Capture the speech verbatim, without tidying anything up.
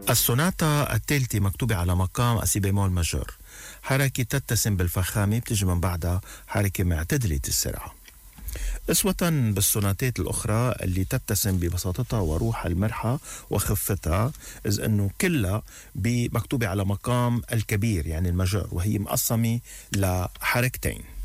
السوناتا الثالثة مكتوبة على مقام أسي بيمول ماجور، حركة تتسم بالفخامة، بتجي من بعدها حركة معتدلة السرعة. أسوة بالسوناتات الأخرى اللي تتسم ببساطتها وروح المرحة وخفتها، إذ أنه كلها مكتوبة على مقام الكبير يعني الماجور، وهي مقسمة لحركتين.